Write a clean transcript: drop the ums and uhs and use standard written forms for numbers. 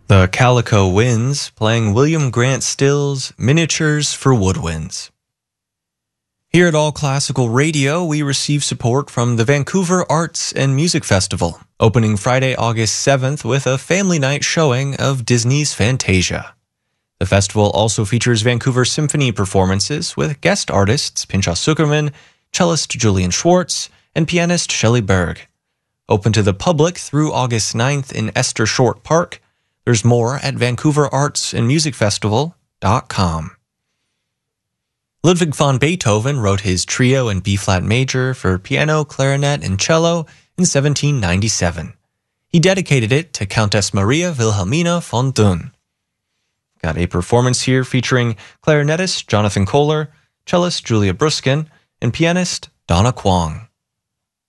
The Calico Winds playing William Grant Still's Miniatures for Woodwinds. Here at All Classical Radio, we receive support from the Vancouver Arts and Music Festival, opening Friday, August 7th with a family night showing of Disney's Fantasia. The festival also features Vancouver Symphony performances with guest artists Pinchas Zukerman, cellist Julian Schwartz, and pianist Shelley Berg. Open to the public through August 9th in Esther Short Park. There's more at vancouverartsandmusicfestival.com. Ludwig van Beethoven wrote his trio in B-flat major for piano, clarinet, and cello in 1797. He dedicated it to Countess Maria Wilhelmina von Thun. Got a performance here featuring clarinetist Jonathan Kohler, cellist Julia Bruskin, and pianist Donna Kwong.